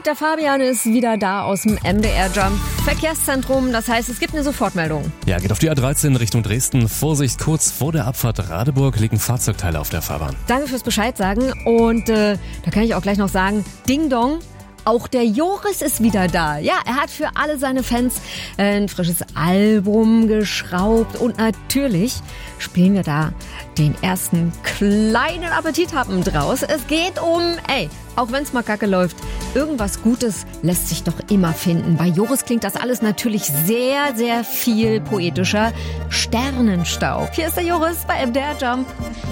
Und der Fabian ist wieder da aus dem MDR Jump Verkehrszentrum. Das heißt, es gibt eine Sofortmeldung. Ja, geht auf die A13 Richtung Dresden. Vorsicht, kurz vor der Abfahrt Radeburg liegen Fahrzeugteile auf der Fahrbahn. Danke fürs Bescheid sagen. Und da kann ich auch gleich noch sagen, Ding Dong. Auch der Joris ist wieder da. Ja, er hat für alle seine Fans ein frisches Album geschraubt. Und natürlich spielen wir da den ersten kleinen Appetithappen draus. Es geht um, auch wenn es mal kacke läuft, irgendwas Gutes lässt sich doch immer finden. Bei Joris klingt das alles natürlich sehr, sehr viel poetischer. Sternenstaub. Hier ist der Joris bei MDR Jump.